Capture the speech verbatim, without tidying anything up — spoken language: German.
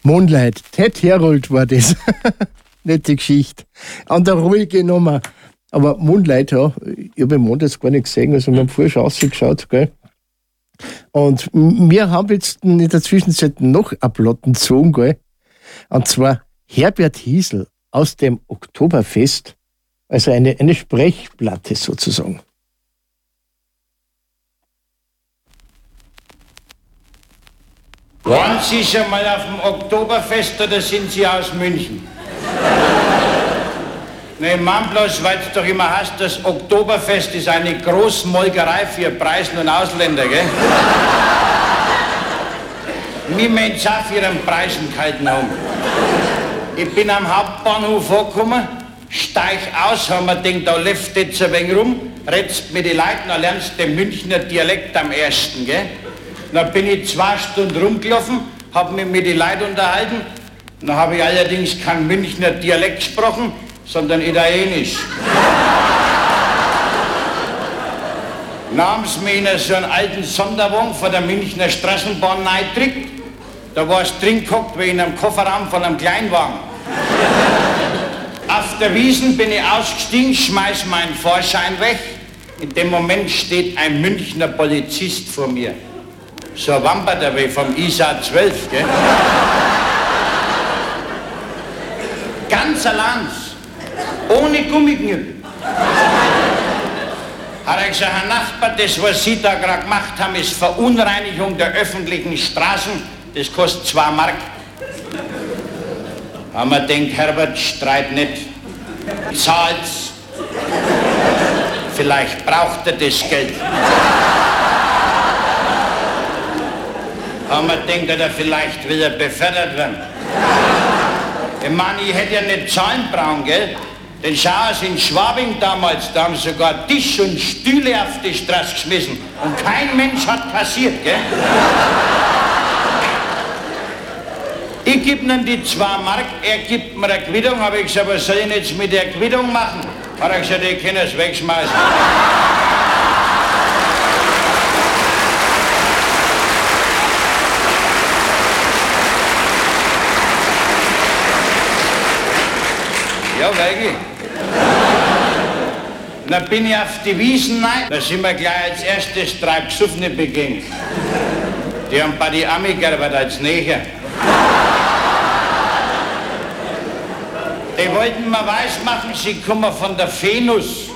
Mondleid, Ted Herold war das. Nette Geschichte. An der ruhige Nummer. Aber Mondleid, ja, ich habe den Mond jetzt gar nicht gesehen, also wir haben vorher schon rausgeschaut, gell. Und wir haben jetzt in der Zwischenzeit noch ein Platten gezogen, gell. Und zwar Herbert Hiesel aus dem Oktoberfest, also eine, eine Sprechplatte sozusagen. Waren Sie schon mal auf dem Oktoberfest oder sind Sie aus München? Ne, Mann, bloß weil es doch immer heißt, das Oktoberfest ist eine Großmolkerei für Preisen und Ausländer, gell? Wir Menschen auch für ihren Preisen gehalten haben. Ich bin am Hauptbahnhof angekommen, steig aus, haben wir gedacht, da läuft jetzt ein wenig rum, redst mit den Leuten, dann lernst du den Münchner Dialekt am ersten, gell? Dann bin ich zwei Stunden rumgelaufen, hab mich mit den Leuten unterhalten. Dann habe ich allerdings kein Münchner Dialekt gesprochen, sondern Italienisch. Dann haben sie mich in so einen alten Sonderwagen von der Münchner Straßenbahn reingedrückt. Da war es drin gehockt wie in einem Kofferraum von einem Kleinwagen. Auf der Wiesn bin ich ausgestiegen, schmeiß meinen Fahrschein weg. In dem Moment steht ein Münchner Polizist vor mir. So ein Wamperter wie vom I S A zwölf, gell? Ganz allein, ohne Gummiknüppel. Hat er gesagt, Herr Nachbar, das, was Sie da gerade gemacht haben, ist Verunreinigung der öffentlichen Straßen, das kostet zwei Mark. Haben wir gedacht, Herbert, streit nicht, zahlt's. Vielleicht braucht er das Geld. Haben wir gedacht, oder vielleicht will er befördert werden. Ich meine, ich hätte ja nicht zahlen brauchen, gell? Denn schau es in Schwabing damals, da haben sie sogar Tisch und Stühle auf die Straße geschmissen. Und kein Mensch hat kassiert, gell? Ich gebe ihm die zwei Mark, er gibt mir eine Quittung. Habe ich gesagt, was soll ich jetzt mit der Quittung machen? Hat er gesagt, ich kann es wegschmeißen. Ja, wirklich. Dann bin ich auf die Wiesn rein, da sind wir gleich als erstes drei Besoffene begegnet. Die haben bei den Ami gearbeitet als Neger. Die wollten mir weismachen, sie kommen von der Venus.